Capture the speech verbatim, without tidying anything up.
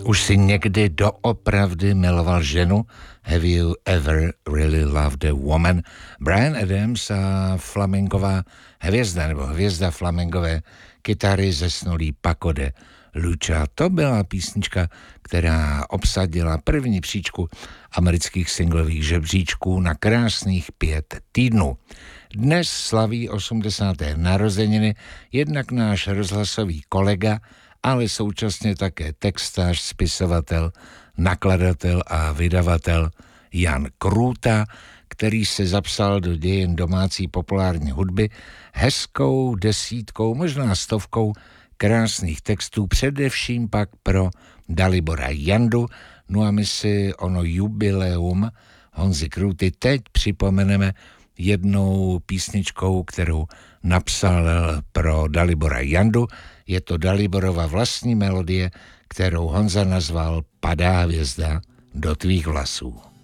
Už si někdy doopravdy miloval ženu? Have you ever really loved a woman? Bryan Adams a flamenková hvězda, nebo hvězda flamenkové kytary zesnulý Paco de Lucha. To byla písnička, která obsadila první příčku amerických singlových žebříčků na krásných pět týdnů. Dnes slaví osmdesáté narozeniny jednak náš rozhlasový kolega, ale současně také textař, spisovatel, nakladatel a vydavatel Jan Krůta, který se zapsal do dějin domácí populární hudby hezkou desítkou, možná stovkou krásných textů, především pak pro Dalibora Jandu. No a my si ono jubileum Honzy Krůty teď připomeneme jednou písničkou, kterou napsal pro Dalibora Jandu. Je to Daliborova vlastní melodie, kterou Honza nazval Padá hvězda do tvých vlasů.